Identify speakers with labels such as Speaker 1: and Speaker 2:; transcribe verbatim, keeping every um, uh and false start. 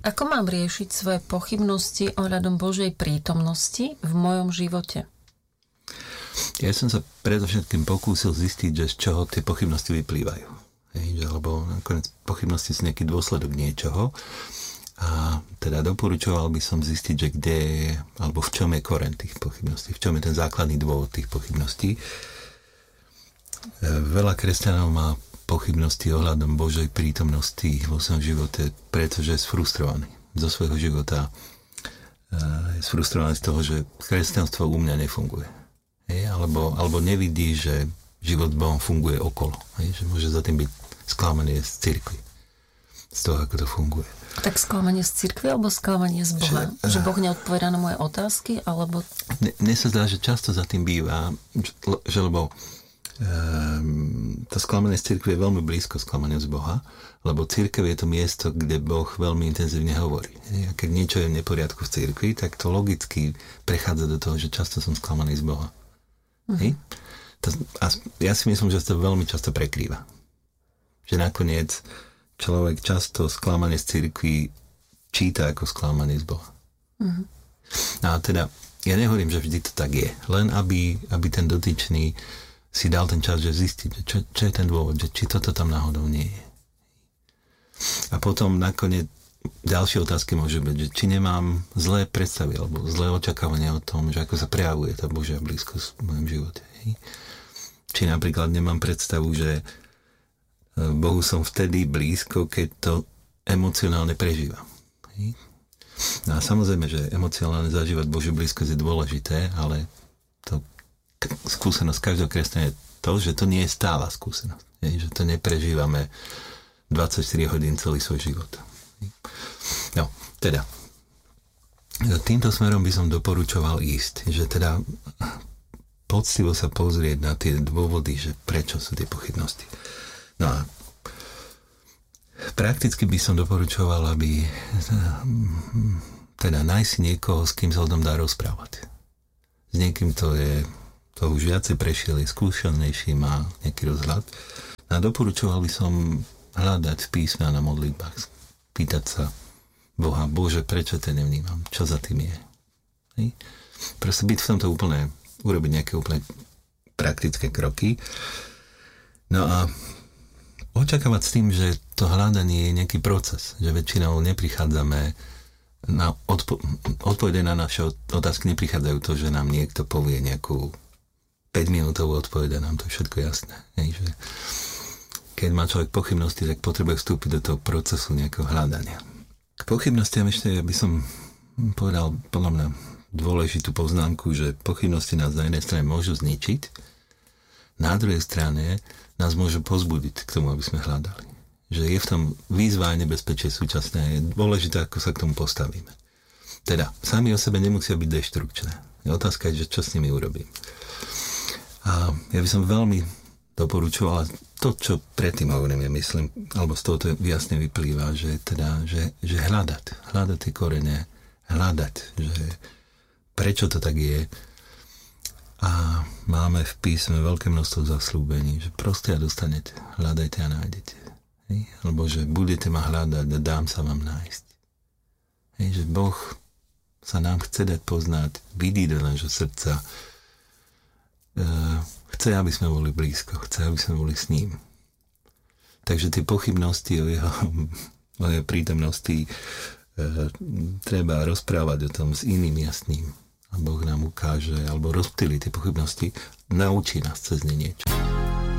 Speaker 1: Ako mám riešiť svoje pochybnosti ohľadom Božej prítomnosti v mojom živote?
Speaker 2: Ja som sa predovšetkým pokúsil zistiť, že z čoho tie pochybnosti vyplývajú. Hej, že, lebo nakoniec pochybnosti sú nejaký dôsledok niečoho. A teda doporučoval by som zistiť, že kde je, alebo v čom je koreň tých pochybností, v čom je ten základný dôvod tých pochybností. Veľa kresťanov má pochybnosti ohľadom Božej prítomnosti vo svojom živote, pretože je sfrustrovaný zo svojho života. Je sfrustrovaný z toho, že kresťanstvo u mňa nefunguje. Hej, alebo, alebo nevidí, že život s Bohom funguje okolo. Hej, že môže za tým byť sklamaný z cirkvi. Z toho, ako to funguje.
Speaker 1: Tak sklamanie z cirkvi alebo sklamanie z Boha? Že, že Boh neodpovedá na moje otázky? Alebo...
Speaker 2: Mne sa zdá, že často za tým býva, že lebo um, to sklamanie z cirkvi je veľmi blízko sklamanie z Boha, lebo cirkev je to miesto, kde Boh veľmi intenzívne hovorí. A keď niečo je v neporiadku v cirkvi, tak to logicky prechádza do toho, že často som sklamaný z Boha. Hej? To, a ja si myslím, že to veľmi často prekrýva. Že nakoniec človek často sklamanie z cirkvi číta ako sklamanie z Boha. Uh-huh. A teda, ja nehovorím, že vždy to tak je. Len aby, aby ten dotyčný si dal ten čas, že zistiť, čo, čo je ten dôvod, že či toto tam náhodou nie je. A potom nakoniec ďalšie otázky môžu byť, že či nemám zlé predstavy alebo zlé očakávania o tom, že ako sa prejavuje tá Božia blízkosť v mojom živote. Hej? Či napríklad nemám predstavu, že Bohu som vtedy blízko, keď to emocionálne prežívam. Hej? No a samozrejme, že emocionálne zažívať Božiu blízkosť je dôležité, ale to skúsenosť každého kresťana je to, že to nie je stála skúsenosť. Hej? Že to neprežívame dvadsaťštyri hodín celý svoj život. No, teda týmto smerom by som doporučoval ísť, že teda poctivo sa pozrieť na tie dôvody, že prečo sú tie pochybnosti. No a prakticky by som doporučoval, aby teda nájsť si niekoho, s kým sa o tom dá rozprávať. S niekým to je, to už viacej prešiel, je skúšanejší, má nejaký rozhľad. A doporučoval by som hľadať v písme a na modlitbách. Pýtať sa Boha, Bože, prečo to nevnímam? Čo za tým je? Hej? Proste byť v tomto úplne, urobiť nejaké úplne praktické kroky. No a očakávať s tým, že to hľadanie je nejaký proces, že väčšinou neprichádzame na odpo- odpovede na naše otázky neprichádzajú to, že nám niekto povie nejakú päťminútovú odpoveď a nám to všetko jasné. Hej? Že keď má človek pochybnosti, tak potrebuje vstúpiť do toho procesu nejakého hľadania. K pochybnostiam ešte by som povedal podľa mňa dôležitú poznámku, že pochybnosti nás na jednej strane môžu zničiť, na druhej strane nás môžu pozbudiť k tomu, aby sme hľadali. Že je v tom výzva a nebezpečie súčasné a je dôležité, ako sa k tomu postavíme. Teda, sami o sebe nemusia byť deštrukčné. Otázka je, že čo s nimi urobím. A ja by som veľmi doporučoval to, čo predtým hovorím, ja myslím, alebo z toho to jasne vyplýva, že teda, že, že hľadať, hľadať tie korene, hľadať, že prečo to tak je. A máme v písme veľké množstvo zasľúbení, že proste a dostanete, hľadajte a nájdete. Hej? Alebo že budete ma hľadať a dám sa vám nájsť. Hej? Že Boh sa nám chce dať poznať, vidí do nášho srdca, e, chce, aby sme boli blízko, chce, aby sme boli s ním. Takže tie pochybnosti o jeho, o jeho prítomnosti e, treba rozprávať o tom s iným a s ním. A Boh nám ukáže, alebo rozptýli tie pochybnosti, naučí nás cez ne niečo.